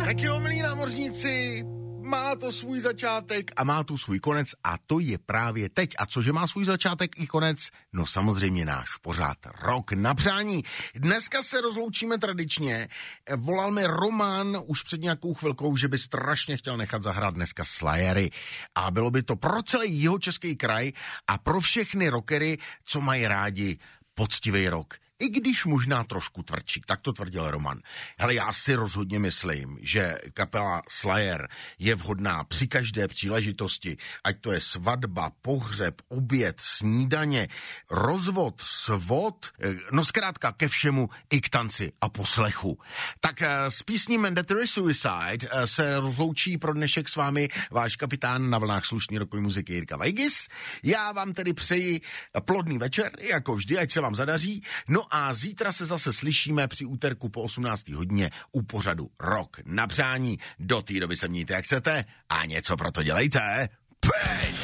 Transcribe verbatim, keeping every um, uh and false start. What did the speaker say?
Tak jo, milí námořníci, má to svůj začátek a má tu svůj konec a to je právě teď. A cože má svůj začátek i konec? No samozřejmě náš pořád Rok na přání. Dneska se rozloučíme tradičně. Volal mi Roman už před nějakou chvilkou, že by strašně chtěl nechat zahrát dneska Slayery. A bylo by to pro celý jihočeský kraj a pro všechny rockery, co mají rádi poctivý rock. I když možná trošku tvrdší, tak to tvrdil Roman. Hele, já si rozhodně myslím, že kapela Slayer je vhodná při každé příležitosti, ať to je svatba, pohřeb, oběd, snídaně, rozvod, svod, no zkrátka ke všemu i k tanci a poslechu. Tak s písní Mandatory Suicide se rozloučí pro dnešek s vámi váš kapitán na vlnách slušný rokový muziky Jirka Vajgis. Já vám tedy přeji plodný večer, jako vždy, ať se vám zadaří. No a zítra se zase slyšíme při úterku po osmnácté hodině u pořadu Rok na přání. Do té doby se mějte jak chcete a něco pro to dělejte. Pej!